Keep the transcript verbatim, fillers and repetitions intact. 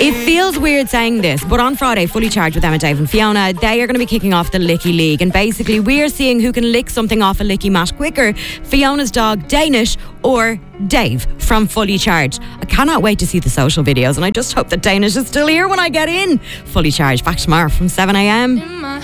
It feels weird saying this, but on Friday, Fully Charged with Emma, Dave and Fiona, they are going to be kicking off the Licky League. And basically, we're seeing who can lick something off a licky mat quicker. Fiona's dog, Danish, or Dave from Fully Charged. I cannot wait to see the social videos, and I just hope that Danish is still here when I get in. Fully Charged, back tomorrow from seven a.m.